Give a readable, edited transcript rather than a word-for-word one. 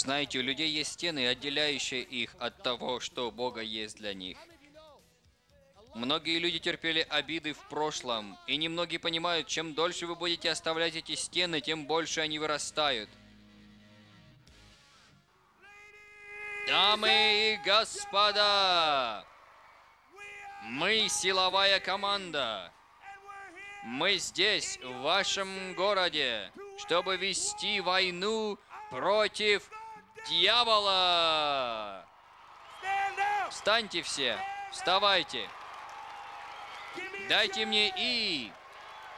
Знаете, у людей есть стены, отделяющие их от того, что у Бога есть для них. Многие люди терпели обиды в прошлом, и немногие понимают, чем дольше вы будете оставлять эти стены, тем больше они вырастают. Дамы и господа, мы силовая команда. Мы здесь, в вашем городе, чтобы вести войну против дьявола. Встаньте все, вставайте. Дайте мне И.